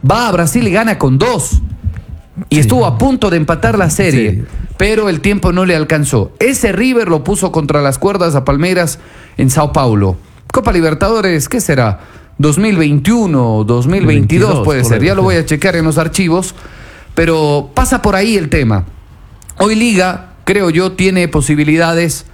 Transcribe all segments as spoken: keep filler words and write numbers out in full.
va a Brasil y gana con dos. Y sí. estuvo a punto de empatar la serie, sí. pero el tiempo no le alcanzó. Ese River lo puso contra las cuerdas a Palmeiras en Sao Paulo. Copa Libertadores, ¿qué será? dos mil veintiuno, dos mil veintidós veintidós, puede ser. Ya lo voy a checar en los archivos. Pero pasa por ahí el tema. Hoy Liga, creo yo, tiene posibilidades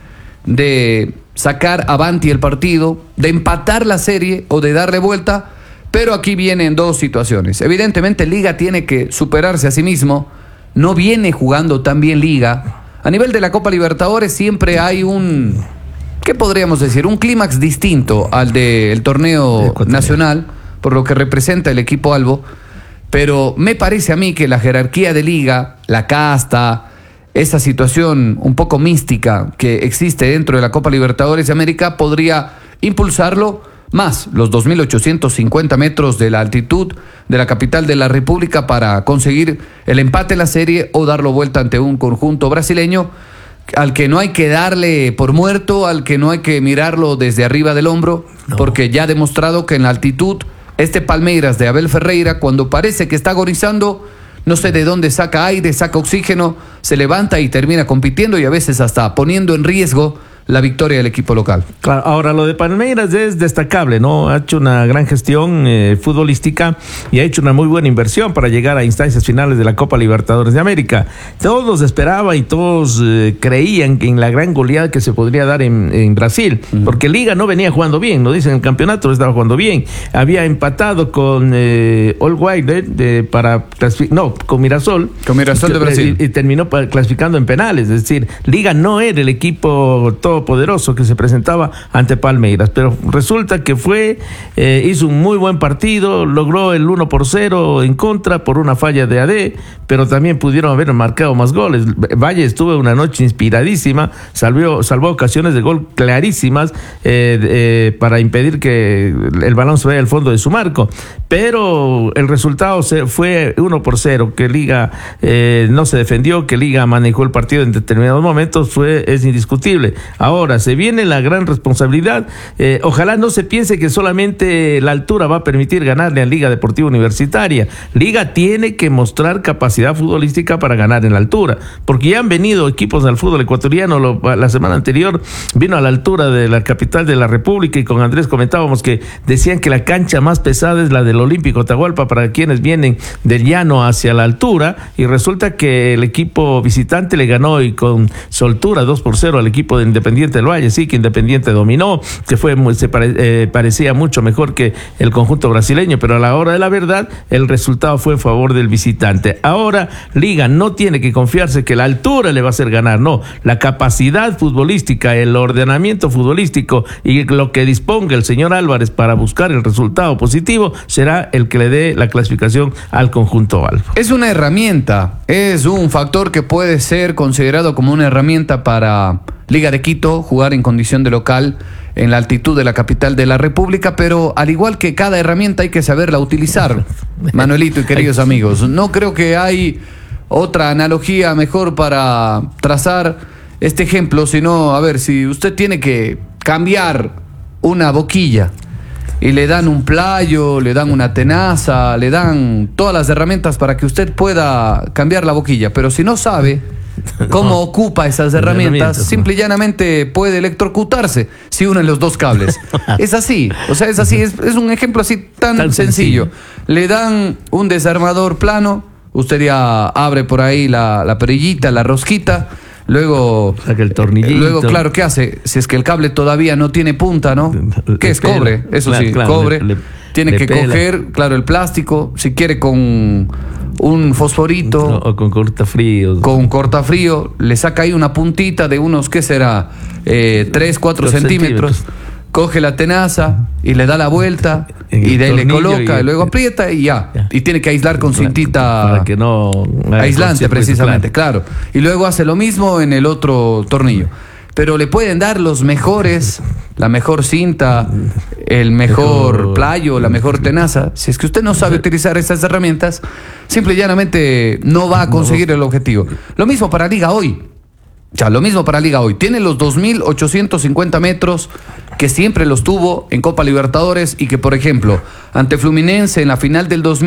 de sacar avanti el partido, de empatar la serie o de darle vuelta. Pero aquí vienen dos situaciones. Evidentemente Liga tiene que superarse a sí mismo. No viene jugando tan bien Liga. A nivel de la Copa Libertadores siempre hay un, ¿qué podríamos decir? Un clímax distinto al del torneo nacional, por lo que representa el equipo albo. Pero me parece a mí que la jerarquía de Liga, la casta, esa situación un poco mística que existe dentro de la Copa Libertadores de América podría impulsarlo más los dos mil ochocientos cincuenta metros de la altitud de la capital de la República para conseguir el empate en la serie o darlo vuelta ante un conjunto brasileño al que no hay que darle por muerto, al que no hay que mirarlo desde arriba del hombro, no. porque ya ha demostrado que en la altitud este Palmeiras de Abel Ferreira, cuando parece que está agonizando, no sé de dónde saca aire, saca oxígeno, se levanta y termina compitiendo y a veces hasta poniendo en riesgo la victoria del equipo local. Claro, ahora lo de Palmeiras es destacable, ¿no? Ha hecho una gran gestión eh, futbolística y ha hecho una muy buena inversión para llegar a instancias finales de la Copa Libertadores de América. Todos esperaban y todos eh, creían que en la gran goleada que se podría dar en, en Brasil, uh-huh. porque Liga no venía jugando bien, no dicen el campeonato, estaba jugando bien. Había empatado con eh, All White eh, para no, con Mirasol. Con Mirasol de Brasil. Y, y terminó clasificando en penales, es decir, Liga no era el equipo todo poderoso que se presentaba ante Palmeiras, pero resulta que fue, eh, hizo un muy buen partido, logró el uno por cero en contra por una falla de A D, pero también pudieron haber marcado más goles. Valle estuvo una noche inspiradísima, salvó, salvó ocasiones de gol clarísimas eh, eh, para impedir que el balón se vaya al fondo de su marco, pero el resultado se fue uno por cero, que Liga eh, no se defendió, que Liga manejó el partido en determinados momentos, fue, es indiscutible. Ahora, se viene la gran responsabilidad. Eh, ojalá no se piense que solamente la altura va a permitir ganarle a Liga Deportiva Universitaria. Liga tiene que mostrar capacidad futbolística para ganar en la altura, porque ya han venido equipos del fútbol ecuatoriano. Lo, la semana anterior vino a la altura de la capital de la República y con Andrés comentábamos que decían que la cancha más pesada es la del Olímpico Atahualpa para quienes vienen del llano hacia la altura, y resulta que el equipo visitante le ganó y con soltura dos por cero al equipo de Independiente del Valle. Sí, que Independiente dominó, que fue muy, se pare, eh, parecía mucho mejor que el conjunto brasileño, pero a la hora de la verdad el resultado fue en favor del visitante. Ahora Liga no tiene que confiarse que la altura le va a hacer ganar, no, la capacidad futbolística, el ordenamiento futbolístico y lo que disponga el señor Álvarez para buscar el resultado positivo será el que le dé la clasificación al conjunto albo. Es una herramienta, es un factor que puede ser considerado como una herramienta para Liga de Quito, jugar en condición de local en la altitud de la capital de la República, pero al igual que cada herramienta hay que saberla utilizar, Manuelito y queridos amigos. No creo que hay otra analogía mejor para trazar este ejemplo, sino, a ver, si usted tiene que cambiar una boquilla y le dan un playo, le dan una tenaza, le dan todas las herramientas para que usted pueda cambiar la boquilla, pero si no sabe cómo no. ocupa esas herramientas, herramientas simple y llanamente puede electrocutarse si unen los dos cables. Es así, o sea, es así, es, es un ejemplo así tan, tan sencillo. sencillo. Le dan un desarmador plano, usted ya abre por ahí la, la perillita, la rosquita, luego saca el tornillito. Luego, claro, ¿qué hace? Si es que el cable todavía no tiene punta, ¿no? ¿Qué es? Cobre, eso claro, sí, claro, cobre. Le, le, tiene le que pela. coger, claro, el plástico, si quiere con un fosforito. No, o con cortafrío. Con cortafrío, le saca ahí una puntita de unos, ¿qué será? Eh, tres, cuatro centímetros. centímetros. Coge la tenaza y le da la vuelta y de ahí le coloca, y, y luego aprieta y ya. ya. Y tiene que aislar con cintita para que no aislante precisamente, claro. claro. Y luego hace lo mismo en el otro tornillo. Pero le pueden dar los mejores, la mejor cinta, el mejor playo, la mejor tenaza. Si es que usted no sabe utilizar esas herramientas, simple y llanamente no va a conseguir el objetivo. Lo mismo para Liga hoy. Ya, lo mismo para Liga hoy. Tiene los dos mil ochocientos cincuenta metros que siempre los tuvo en Copa Libertadores y que, por ejemplo, ante Fluminense en la final del dos mil